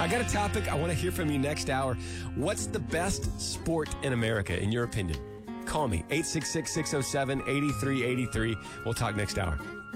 I got a topic. I want to hear from you next hour. What's the best sport in America, in your opinion? Call me, 866-607-8383. We'll talk next hour.